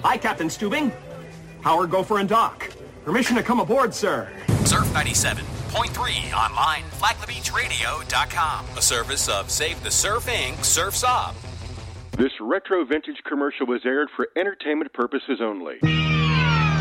Hi, Captain Stubing. Howard, Gopher, and Doc. Permission to come aboard, sir. Surf 97.3 online, FlagTheBeachRadio.com. A service of Save the Surf Inc., Surf's Up. This retro vintage commercial was aired for entertainment purposes only.